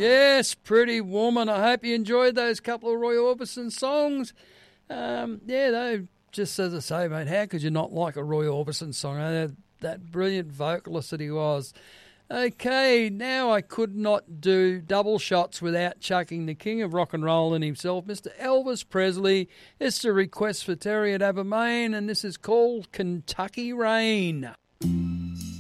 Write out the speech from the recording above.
Yes, Pretty Woman. I hope you enjoyed those couple of Roy Orbison songs. They just, as I say, mate, how could you not like a Roy Orbison song? That brilliant vocalist that he was. Okay, now I could not do double shots without chucking the king of rock and roll in himself, Mr. Elvis Presley. It's a request for Terry at Abermain, and this is called Kentucky Rain.